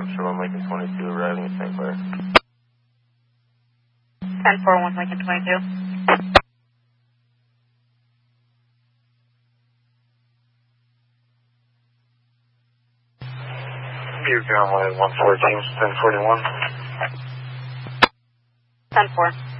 Chevron Lincoln 22 arriving at St. Clair. 1041 Lincoln 22. Butte runway 114, 1041. 10-4.